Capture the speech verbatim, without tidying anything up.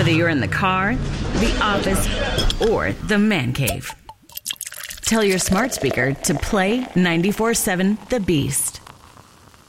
Whether you're in the car, the office, or the man cave. Tell your smart speaker to play ninety-four seven The Beast.